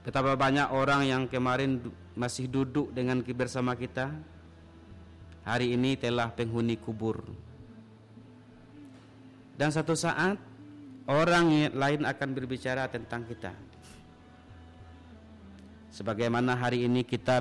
Betapa banyak orang yang kemarin masih duduk dengan bersama kita, hari ini telah penghuni kubur. Dan satu saat orang lain akan berbicara tentang kita. Sebagaimana hari ini kita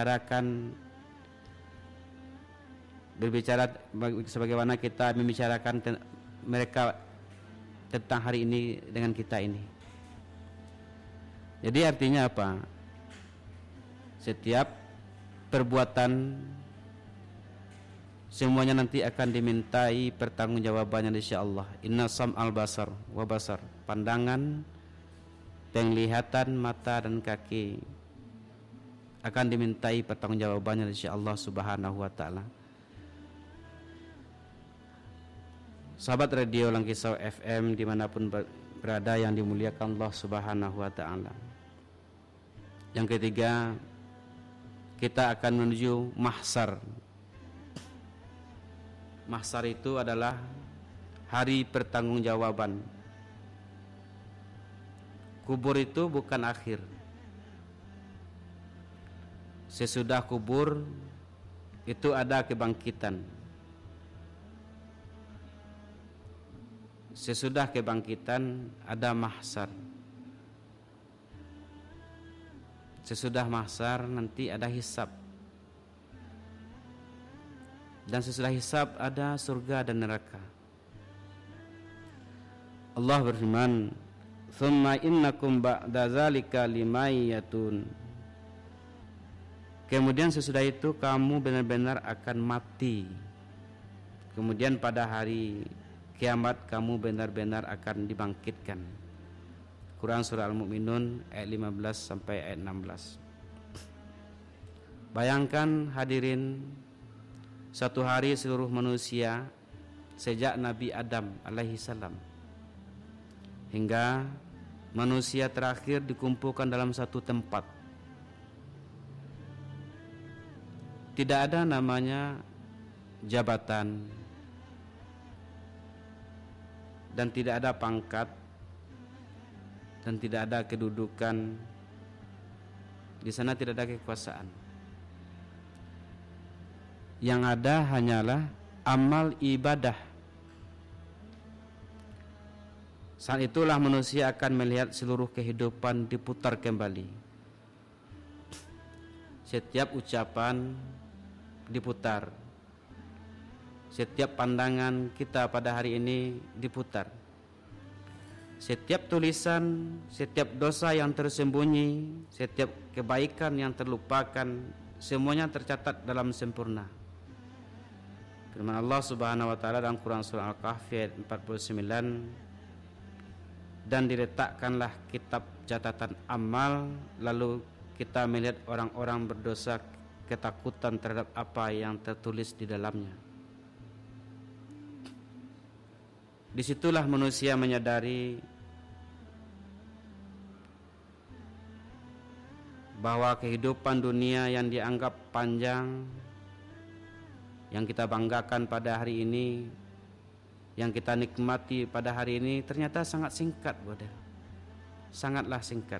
sebagaimana kita membicarakan mereka tentang hari ini dengan kita ini. Jadi artinya apa? Setiap perbuatan semuanya nanti akan dimintai pertanggungjawabannya insyaallah. Inna sam'al basar wa basar, pandangan, penglihatan mata dan kaki akan dimintai pertanggungjawabannya insyaallah subhanahu wa ta'ala. Sahabat radio Langkisau FM dimanapun berada yang dimuliakan Allah subhanahu wa ta'ala. Yang ketiga, kita akan menuju mahsyar. Mahsyar itu adalah hari pertanggungjawaban. Kubur itu bukan akhir. Sesudah kubur itu ada kebangkitan. Sesudah kebangkitan ada mahsyar. Sesudah mahsyar nanti ada hisab. Dan sesudah hisab ada surga dan neraka. Allah berfirman, "Tsumma innakum ba'da dzalika limayyatun." Kemudian sesudah itu kamu benar-benar akan mati. Kemudian pada hari kiamat kamu benar-benar akan dibangkitkan. Quran surah Al-Mu'minun ayat 15 sampai ayat 16. Bayangkan hadirin, suatu hari seluruh manusia sejak Nabi Adam alaihi salam hingga manusia terakhir dikumpulkan dalam satu tempat. Tidak ada namanya jabatan dan tidak ada pangkat dan tidak ada kedudukan. Di sana tidak ada kekuasaan. Yang ada hanyalah amal ibadah. Saat itulah manusia akan melihat seluruh kehidupan diputar kembali. Setiap ucapan diputar. Setiap pandangan kita pada hari ini diputar. Setiap tulisan, setiap dosa yang tersembunyi, setiap kebaikan yang terlupakan, semuanya tercatat dalam sempurna. Firman Allah Subhanahu wa taala dalam Quran surah Al-Kahfi ayat 49, dan diletakkanlah kitab catatan amal, lalu kita melihat orang-orang berdosa ketakutan terhadap apa yang tertulis di dalamnya. Disitulah manusia menyadari bahwa kehidupan dunia yang dianggap panjang, yang kita banggakan pada hari ini, yang kita nikmati pada hari ini, ternyata sangat singkat, brother. Sangatlah singkat.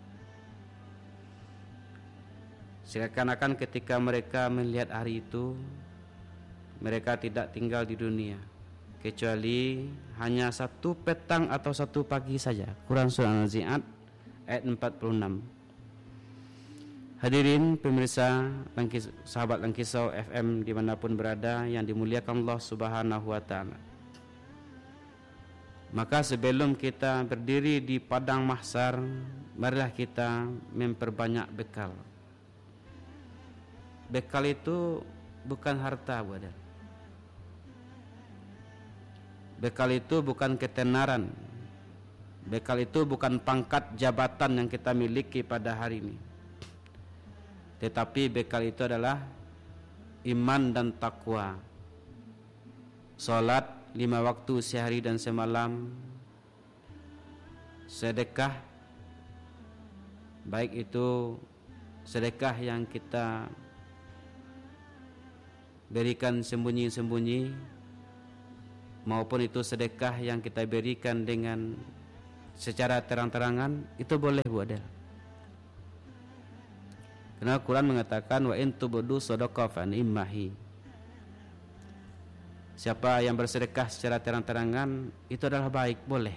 Seakan-akan ketika mereka melihat hari itu, mereka tidak tinggal di dunia, kecuali hanya satu petang atau satu pagi saja. Quran surah An-Nazi'at ayat 46. Hadirin pemirsa sahabat Langkisau FM dimanapun berada yang dimuliakan Allah subhanahu wa ta'ala. Maka sebelum kita berdiri di padang mahsyar, marilah kita memperbanyak bekal. Bekal itu bukan harta, brother. Bekal itu bukan ketenaran. Bekal itu bukan pangkat jabatan yang kita miliki pada hari ini. Tetapi bekal itu adalah iman dan takwa. Salat 5 waktu sehari dan semalam, sedekah, baik itu sedekah yang kita berikan sembunyi-sembunyi maupun itu sedekah yang kita berikan dengan secara terang-terangan, itu boleh, brother. Karena Al-Quran mengatakan wa in tubdu shadaqah fa ni'mahi. Siapa yang bersedekah secara terang-terangan itu adalah baik, boleh.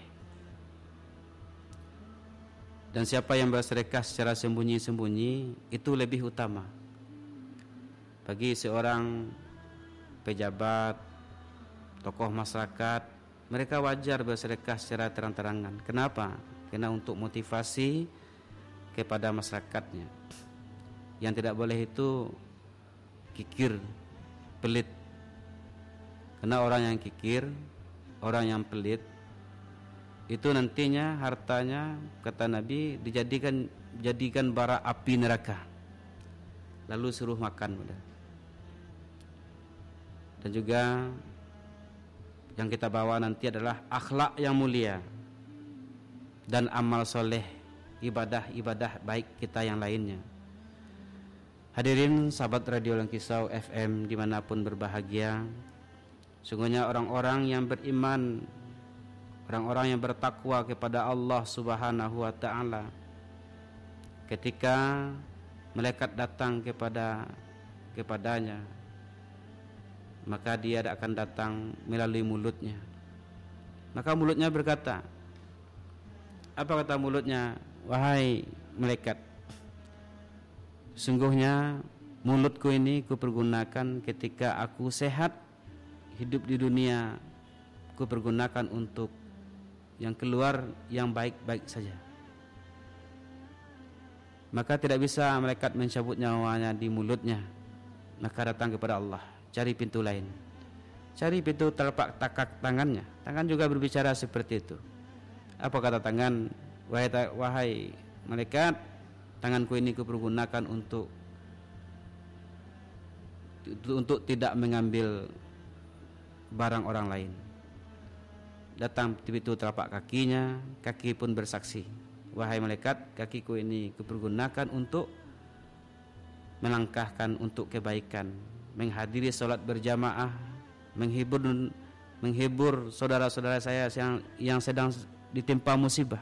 Dan siapa yang bersedekah secara sembunyi-sembunyi itu lebih utama. Bagi seorang pejabat, tokoh masyarakat, mereka wajar bersedekah secara terang-terangan. Kenapa? Karena untuk motivasi kepada masyarakatnya. Yang tidak boleh itu kikir, pelit. Karena orang yang kikir, orang yang pelit, itu nantinya hartanya, kata Nabi, dijadikan bara api neraka, lalu suruh makan. Dan juga yang kita bawa nanti adalah akhlak yang mulia dan amal soleh, ibadah-ibadah baik kita yang lainnya. Hadirin sahabat Radio Langkisau FM dimanapun berbahagia, sungguhnya orang-orang yang beriman, orang-orang yang bertakwa kepada Allah Subhanahu wa ta'ala, ketika malaikat datang kepadanya, maka dia akan datang melalui mulutnya. Maka mulutnya berkata, apa kata mulutnya? Wahai malaikat, sungguhnya mulutku ini kupergunakan ketika aku sehat, hidup di dunia, kupergunakan untuk yang keluar yang baik-baik saja. Maka tidak bisa malaikat mencabut nyawanya di mulutnya. Maka datang kepada Allah, cari pintu lain, cari pintu telapak tangannya. Tangan juga berbicara seperti itu. Apa kata tangan? Wahai malaikat, tanganku ini kupergunakan untuk tidak mengambil barang orang lain. Datang di pintu telapak kakinya, kaki pun bersaksi, wahai malaikat, kakiku ini kupergunakan untuk melangkahkan untuk kebaikan, menghadiri sholat berjamaah, menghibur saudara-saudara saya yang sedang ditimpa musibah.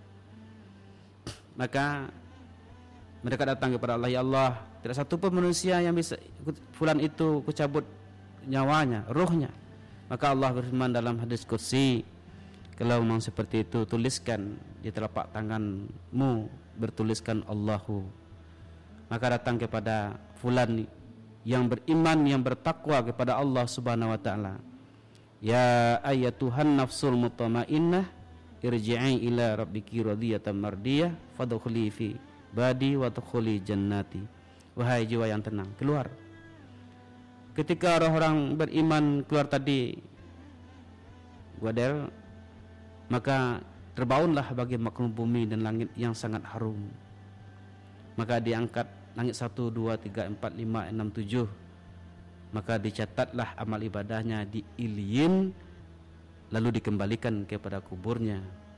Maka mereka datang kepada Allah, ya Allah, tidak satu pun manusia yang bisa fulan itu kucabut nyawanya, ruhnya. Maka Allah berfirman dalam hadis qudsi, kalau memang seperti itu, tuliskan di telapak tanganmu, bertuliskan Allahu. Maka datang kepada fulan yang beriman, yang bertakwa kepada Allah Subhanahu wa ta'ala, ya ayyatuhan nafsul mutmainnah, irji'i ila rabbiki radiyatan mardiyah, fadkhuli fi badi wa dkhuli jannati. Wahai jiwa yang tenang, keluar. Ketika orang-orang beriman keluar tadi, Guadel, maka terbaunlah bagi makhluk bumi dan langit yang sangat harum. Maka diangkat langit 1, 2, 3, 4, 5, 6, 7. Maka dicatatlah amal ibadahnya di Iliyin, lalu dikembalikan kepada kuburnya,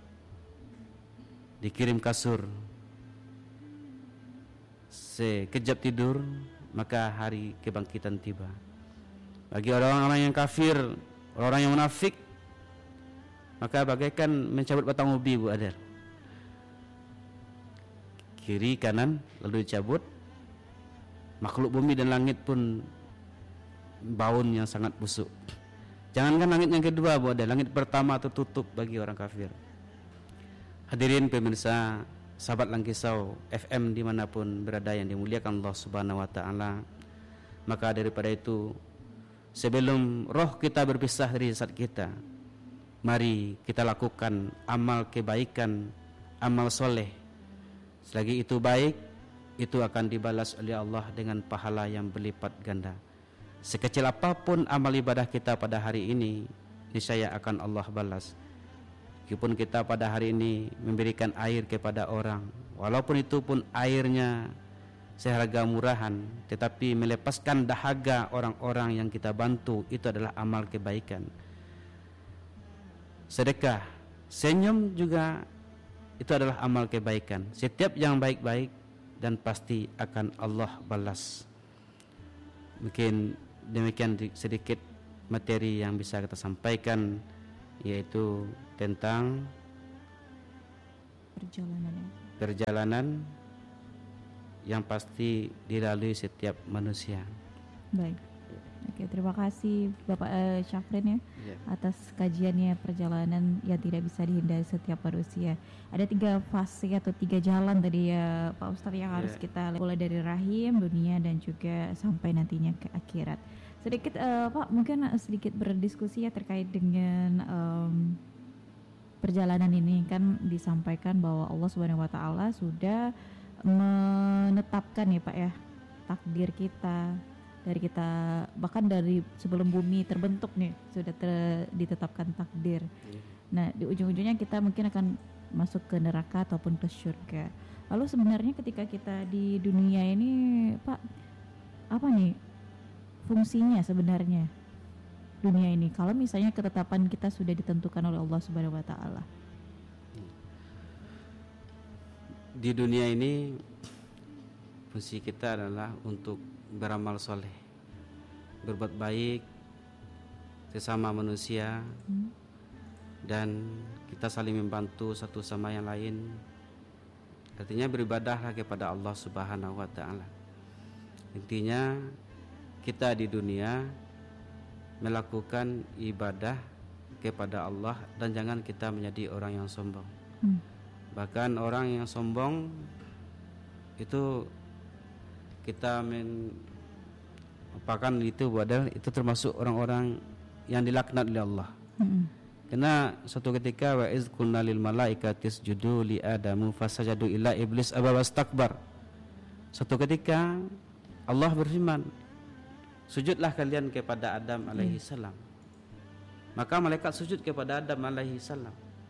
dikirim kasur. Sekejap tidur, maka hari kebangkitan tiba. Bagi orang-orang yang kafir, orang-orang yang munafik, maka bagaikan mencabut batang ubi, Bu Adel. Kiri kanan lalu dicabut. Makhluk bumi dan langit pun baun yang sangat busuk. Jangankan langit yang kedua, Bu Adel, langit pertama tertutup bagi orang kafir. Hadirin pemirsa sahabat Langkisau FM dimanapun berada yang dimuliakan Allah Subhanahu wa ta'ala, maka daripada itu, sebelum roh kita berpisah dari jasad kita, mari kita lakukan amal kebaikan, amal soleh. Selagi itu baik, itu akan dibalas oleh Allah dengan pahala yang berlipat ganda. Sekecil apapun amal ibadah kita pada hari ini, niscaya akan Allah balas. Meskipun kita pada hari ini memberikan air kepada orang, walaupun itu pun airnya seharga murahan, tetapi melepaskan dahaga orang-orang yang kita bantu, itu adalah amal kebaikan. Sedekah, senyum juga itu adalah amal kebaikan. Setiap yang baik-baik dan pasti akan Allah balas. Mungkin demikian sedikit materi yang bisa kita sampaikan, yaitu tentang perjalanan yang pasti dilalui setiap manusia. Baik. Oke, terima kasih Bapak Syafrin ya, atas kajiannya perjalanan yang tidak bisa dihindari setiap manusia. Ada 3 fase atau 3 jalan tadi ya Pak Ustadz yang harus kita mulai dari rahim, dunia dan juga sampai nantinya ke akhirat. Sedikit Pak, mungkin sedikit berdiskusi ya terkait dengan perjalanan ini. Kan disampaikan bahwa Allah Subhanahu wa taala sudah menetapkan ya Pak ya takdir kita dari kita, bahkan dari sebelum bumi terbentuk nih sudah ditetapkan takdir. Nah di ujung-ujungnya kita mungkin akan masuk ke neraka ataupun ke surga. Lalu sebenarnya ketika kita di dunia ini Pak, apa nih fungsinya sebenarnya dunia ini kalau misalnya ketetapan kita sudah ditentukan oleh Allah Subhanahu wa taala? Di dunia ini fungsi kita adalah untuk beramal soleh, berbuat baik sesama manusia, dan kita saling membantu satu sama yang lain. Artinya beribadahlah kepada Allah Subhanahu wa taala. Intinya kita di dunia melakukan ibadah kepada Allah dan jangan kita menjadi orang yang sombong. Bahkan orang yang sombong itu kita apakan itu padahal itu termasuk orang-orang yang dilaknat oleh Allah. Karena suatu ketika wa iz qulna lil malaikati isjudu li adamu fasajadu illa iblis aba wastakbar. Suatu ketika Allah berfirman, sujudlah kalian kepada Adam alaihi salam. Maka malaikat sujud kepada Adam alaihi salam.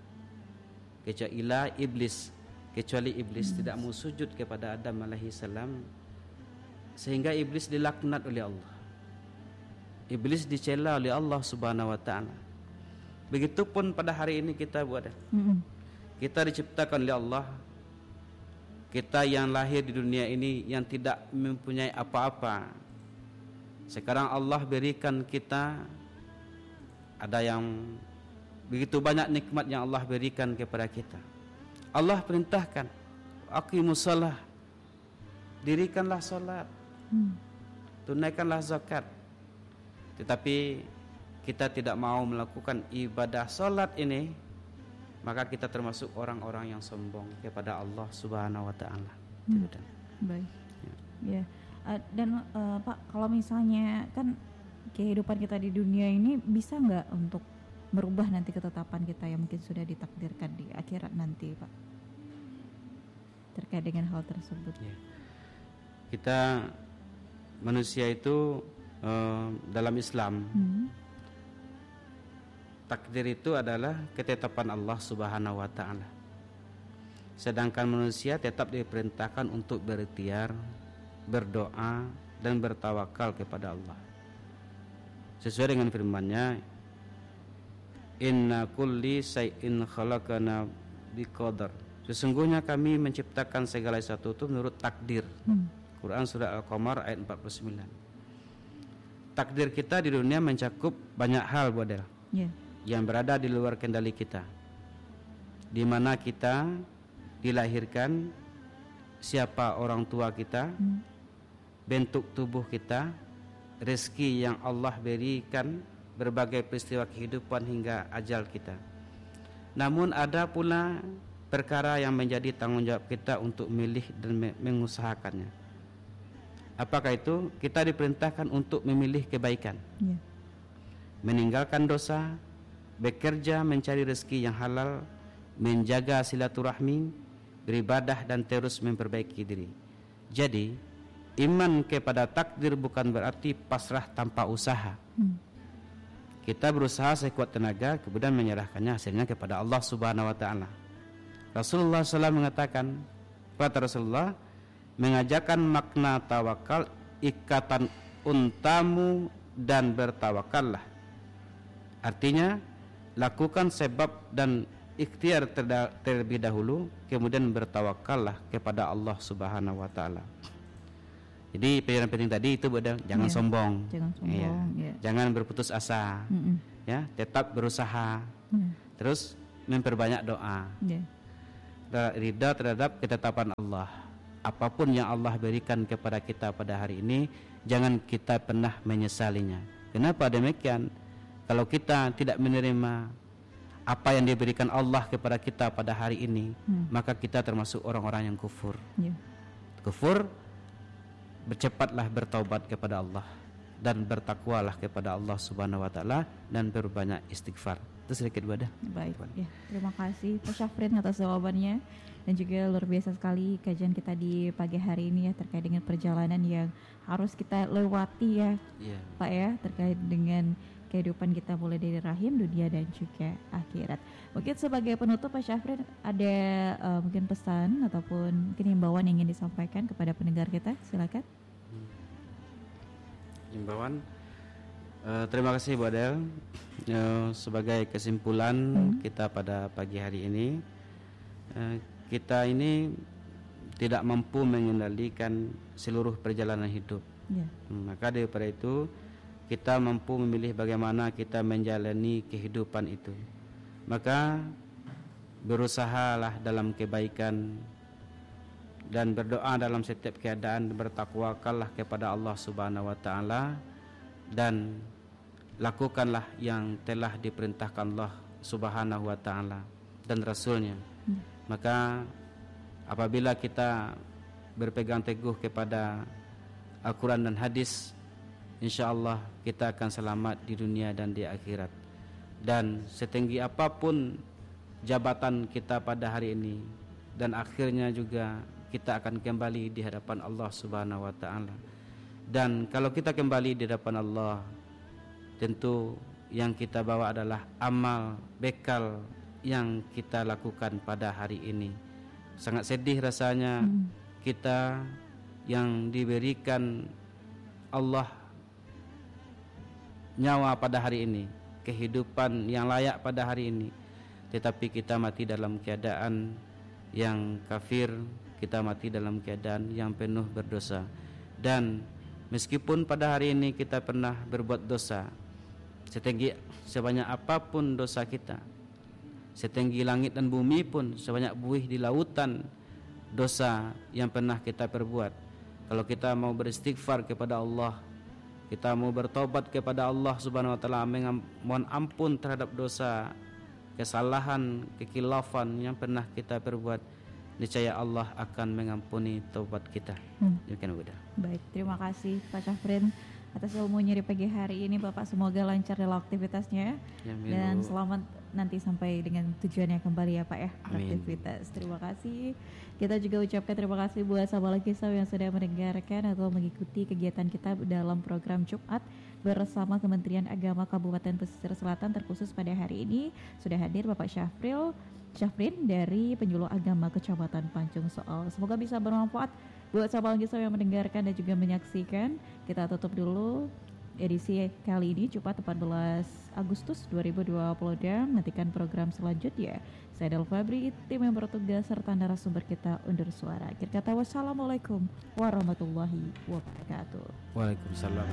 Kecuali iblis tidak mau sujud kepada Adam alaihi salam, sehingga iblis dilaknat oleh Allah. Iblis dicela oleh Allah Subhanahu wa taala. Begitupun pada hari ini kita berada. Kita diciptakan oleh Allah. Kita yang lahir di dunia ini yang tidak mempunyai apa-apa. Sekarang Allah berikan kita, ada yang begitu banyak nikmat yang Allah berikan kepada kita. Allah perintahkan, aqimus shalah, dirikanlah salat, tunaikanlah zakat. Tetapi kita tidak mau melakukan ibadah salat ini, maka kita termasuk orang-orang yang sombong kepada Allah Subhanahu wa taala. Baik. Ya. Dan Pak, kalau misalnya kan kehidupan kita di dunia ini bisa nggak untuk merubah nanti ketetapan kita yang mungkin sudah ditakdirkan di akhirat nanti, Pak, terkait dengan hal tersebut? Ya. Kita manusia itu dalam Islam, takdir itu adalah ketetapan Allah Subhanahu wa taala. Sedangkan manusia tetap diperintahkan untuk berikhtiar, berdoa dan bertawakal kepada Allah. Sesuai dengan firman-Nya, inna kulli syai'in khalaqana biqadar. Sesungguhnya kami menciptakan segala sesuatu itu menurut takdir. Quran surah Al-Qamar ayat 49. Takdir kita di dunia mencakup banyak hal, Bodel, yang berada di luar kendali kita. Di mana kita dilahirkan, siapa orang tua kita, bentuk tubuh kita, rezeki yang Allah berikan, berbagai peristiwa kehidupan hingga ajal kita. Namun ada pula perkara yang menjadi tanggung jawab kita untuk memilih dan mengusahakannya. Apakah itu? Kita diperintahkan untuk memilih kebaikan, meninggalkan dosa, bekerja mencari rezeki yang halal, menjaga silaturahmi, beribadah dan terus memperbaiki diri. Jadi iman kepada takdir bukan berarti pasrah tanpa usaha. Kita berusaha sekuat tenaga, kemudian menyerahkannya hasilnya kepada Allah Subhanahu wa taala. Rasulullah SAW mengatakan, kata Rasulullah, mengajarkan makna tawakal, ikatan untamu dan bertawakallah. Artinya lakukan sebab dan ikhtiar terlebih dahulu, kemudian bertawakallah kepada Allah Subhanahu wa taala. Jadi pelajaran penting tadi itu jangan sombong. Jangan berputus asa. Ya, tetap berusaha. Terus memperbanyak doa. Ridha terhadap ketetapan Allah. apapun yang Allah berikan kepada kita pada hari ini, jangan kita pernah menyesalinya. Kenapa demikian? Kalau kita tidak menerima apa yang diberikan Allah kepada kita pada hari ini, maka kita termasuk orang-orang yang kufur. Kufur, bercepatlah bertaubat kepada Allah dan bertakwalah kepada Allah Subhanahu wa taala dan berbanyak istighfar. Itu sedikit wadah. Baik. Ya, terima kasih Pak Syafrin atas jawabannya, dan juga luar biasa sekali kajian kita di pagi hari ini ya, terkait dengan perjalanan yang harus kita lewati ya, Pak ya, terkait dengan kehidupan kita mulai dari rahim, dunia dan juga akhirat. Mungkin sebagai penutup Pak Syafrin ada mungkin pesan ataupun mungkin himbauan yang ingin disampaikan kepada pendengar kita, silakan. Himbauan, terima kasih Bu Adel. Sebagai kesimpulan kita pada pagi hari ini, kita ini tidak mampu mengendalikan seluruh perjalanan hidup. Maka daripada itu kita mampu memilih bagaimana kita menjalani kehidupan itu. Maka berusahalah dalam kebaikan dan berdoa dalam setiap keadaan, bertakwakallah kepada Allah Subhanahu wa taala, dan lakukanlah yang telah diperintahkan Allah Subhanahu wa taala dan Rasulnya. Maka apabila kita berpegang teguh kepada Al-Quran dan hadis, insyaallah kita akan selamat di dunia dan di akhirat. Dan setinggi apapun jabatan kita pada hari ini, dan akhirnya juga kita akan kembali di hadapan Allah Subhanahu wa taala. Dan kalau kita kembali di hadapan Allah, tentu yang kita bawa adalah amal bekal yang kita lakukan pada hari ini. Sangat sedih rasanya kita yang diberikan Allah nyawa pada hari ini, kehidupan yang layak pada hari ini, tetapi kita mati dalam keadaan yang kafir, kita mati dalam keadaan yang penuh berdosa. Dan meskipun pada hari ini kita pernah berbuat dosa, sebanyak apapun dosa kita, setinggi langit dan bumi pun, sebanyak buih di lautan dosa yang pernah kita perbuat, kalau kita mau beristighfar kepada Allah, kita mau bertobat kepada Allah Subhanahu wa taala, mohon ampun terhadap dosa, kesalahan, kekhilafan yang pernah kita perbuat, niscaya Allah akan mengampuni taubat kita. Demikian udah. Baik, terima kasih Pak Syafrin atas ilmunya di pagi hari ini. Bapak semoga lancar dalam aktivitasnya, dan selamat nanti sampai dengan tujuannya kembali ya Pak ya, aktivitas. Terima kasih. Kita juga ucapkan terima kasih buat sahabat Kisau yang sudah mendengarkan atau mengikuti kegiatan kita dalam program Jumat bersama Kementerian Agama Kabupaten Pesisir Selatan. Terkhusus pada hari ini sudah hadir Bapak Syafrin dari Penyuluh Agama Kecamatan Pancung Soal. Semoga bisa bermanfaat buat sahabat Kisau yang mendengarkan dan juga menyaksikan. Kita tutup dulu edisi kali ini Jumat 14 Agustus 2020, dan nantikan program selanjutnya. Saya Del Fabri, tim yang bertugas serta narasumber kita undur suara. Akhir kata, wassalamualaikum warahmatullahi wabarakatuh. Waalaikumsalam.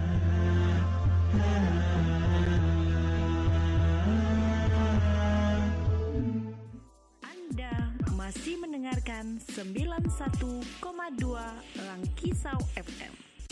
Anda masih mendengarkan 91,2 Langkisau FM.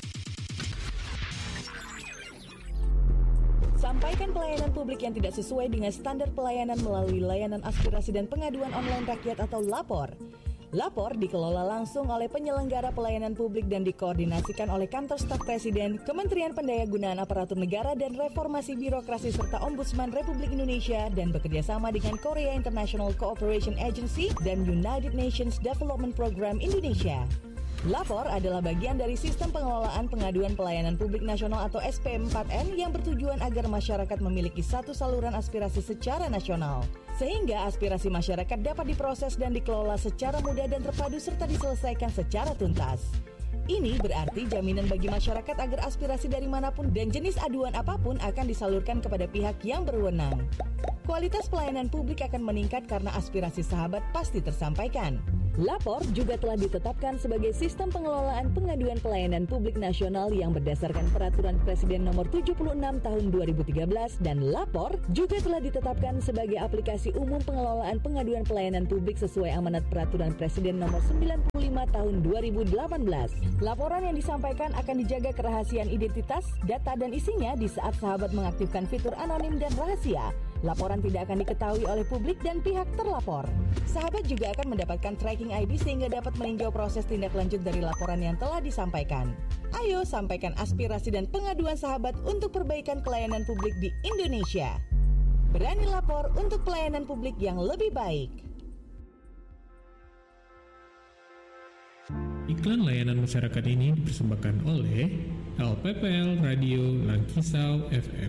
Sampaikan pelayanan publik yang tidak sesuai dengan standar pelayanan melalui layanan aspirasi dan pengaduan online rakyat atau LAPOR. LAPOR dikelola langsung oleh penyelenggara pelayanan publik dan dikoordinasikan oleh Kantor Staf Presiden, Kementerian Pendayagunaan Aparatur Negara dan Reformasi Birokrasi serta Ombudsman Republik Indonesia, dan bekerjasama dengan Korea International Cooperation Agency dan United Nations Development Program Indonesia. LAPOR adalah bagian dari Sistem Pengelolaan Pengaduan Pelayanan Publik Nasional atau SP4N yang bertujuan agar masyarakat memiliki satu saluran aspirasi secara nasional, sehingga aspirasi masyarakat dapat diproses dan dikelola secara mudah dan terpadu serta diselesaikan secara tuntas. Ini berarti jaminan bagi masyarakat agar aspirasi dari manapun dan jenis aduan apapun akan disalurkan kepada pihak yang berwenang. Kualitas pelayanan publik akan meningkat karena aspirasi sahabat pasti tersampaikan. Lapor juga telah ditetapkan sebagai sistem pengelolaan pengaduan pelayanan publik nasional yang berdasarkan Peraturan Presiden Nomor 76 Tahun 2013 dan Lapor juga telah ditetapkan sebagai aplikasi umum pengelolaan pengaduan pelayanan publik sesuai amanat Peraturan Presiden Nomor 95 Tahun 2018. Laporan yang disampaikan akan dijaga kerahasiaan identitas, data dan isinya di saat sahabat mengaktifkan fitur anonim dan rahasia. Laporan tidak akan diketahui oleh publik dan pihak terlapor. Sahabat juga akan mendapatkan tracking ID sehingga dapat meninjau proses tindak lanjut dari laporan yang telah disampaikan. Ayo sampaikan aspirasi dan pengaduan sahabat untuk perbaikan pelayanan publik di Indonesia. Berani lapor untuk pelayanan publik yang lebih baik. Iklan layanan masyarakat ini dipersembahkan oleh LPPL Radio Langkisau FM.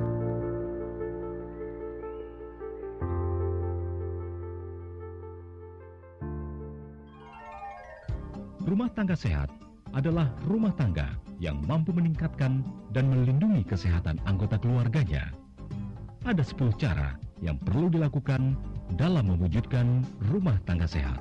Rumah tangga sehat adalah rumah tangga yang mampu meningkatkan dan melindungi kesehatan anggota keluarganya. Ada 10 cara yang perlu dilakukan dalam mewujudkan rumah tangga sehat.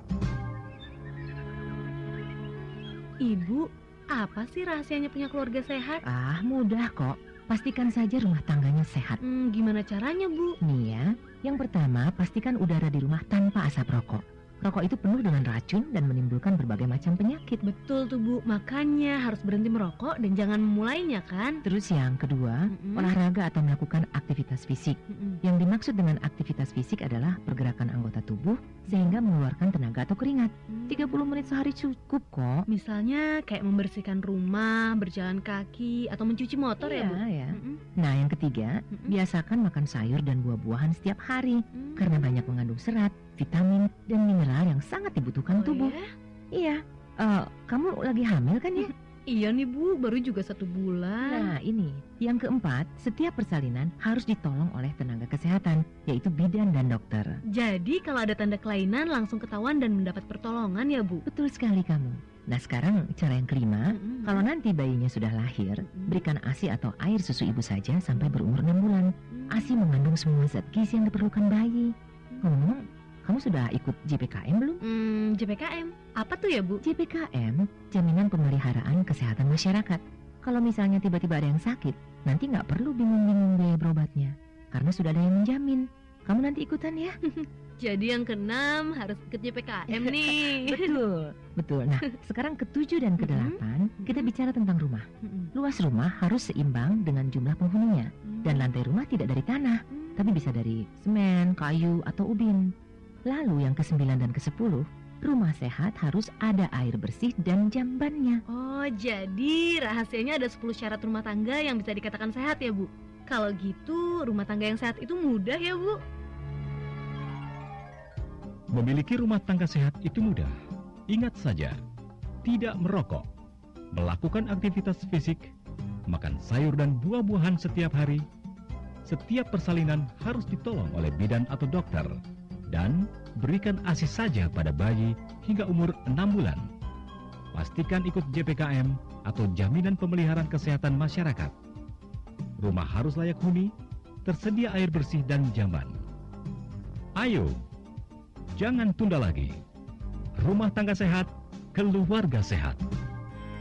Ibu, apa sih rahasianya punya keluarga sehat? Mudah kok. Pastikan saja rumah tangganya sehat. Gimana caranya, Bu? Nih ya, yang pertama pastikan udara di rumah tanpa asap rokok. Rokok itu penuh dengan racun dan menimbulkan berbagai macam penyakit. Betul tuh Bu, makanya harus berhenti merokok dan jangan memulainya kan. Terus yang kedua, olahraga atau melakukan aktivitas fisik. Yang dimaksud dengan aktivitas fisik adalah pergerakan anggota tubuh sehingga mengeluarkan tenaga atau keringat. 30 menit sehari cukup kok. Misalnya kayak membersihkan rumah, berjalan kaki, atau mencuci motor ya Bu? Ya. Nah yang ketiga, biasakan makan sayur dan buah-buahan setiap hari karena banyak mengandung serat, vitamin, dan mineral yang sangat dibutuhkan tubuh. Ya? Iya, kamu lagi hamil kan ya? Iya nih Bu, baru juga 1 bulan. Nah ini, yang keempat, setiap persalinan harus ditolong oleh tenaga kesehatan, yaitu bidan dan dokter. Jadi kalau ada tanda kelainan langsung ketahuan dan mendapat pertolongan ya Bu? Betul sekali kamu. Nah sekarang cara yang kelima, kalau nanti bayinya sudah lahir, berikan ASI atau air susu ibu saja sampai berumur 6 bulan. ASI mengandung semua zat gizi yang diperlukan bayi. Ngomong, kamu sudah ikut JPKM belum? JPKM? Apa tuh ya Bu? JPKM, Jaminan Pemeliharaan Kesehatan Masyarakat. Kalau misalnya tiba-tiba ada yang sakit, nanti nggak perlu bingung-bingung biaya berobatnya, karena sudah ada yang menjamin. Kamu nanti ikutan ya? Jadi yang ke-6 harus ikut JPKM nih. Betul. Nah, sekarang ke-7 dan ke-8 kita bicara tentang rumah. Luas rumah harus seimbang dengan jumlah penghuninya. Dan lantai rumah tidak dari tanah, tapi bisa dari semen, kayu, atau ubin. Lalu yang ke-9 dan ke-10, rumah sehat harus ada air bersih dan jambannya. Oh, jadi rahasianya ada 10 syarat rumah tangga yang bisa dikatakan sehat ya Bu? Kalau gitu, rumah tangga yang sehat itu mudah ya Bu? Memiliki rumah tangga sehat itu mudah. Ingat saja, tidak merokok, melakukan aktivitas fisik, makan sayur dan buah-buahan setiap hari. Setiap persalinan harus ditolong oleh bidan atau dokter, dan berikan ASI saja pada bayi hingga umur 6 bulan. Pastikan ikut JPKM atau Jaminan Pemeliharaan Kesehatan Masyarakat. Rumah harus layak huni, tersedia air bersih dan jamban. Ayo, jangan tunda lagi. Rumah tangga sehat, keluarga sehat.